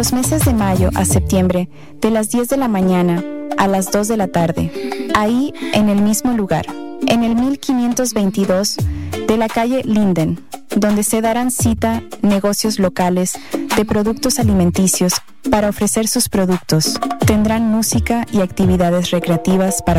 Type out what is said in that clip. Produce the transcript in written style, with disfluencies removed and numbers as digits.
Los meses de mayo a septiembre, de las 10 de la mañana a las 2 de la tarde, ahí en el mismo lugar, en el 1522 de la calle Linden, donde se darán cita negocios locales de productos alimenticios para ofrecer sus productos. Tendrán música y actividades recreativas para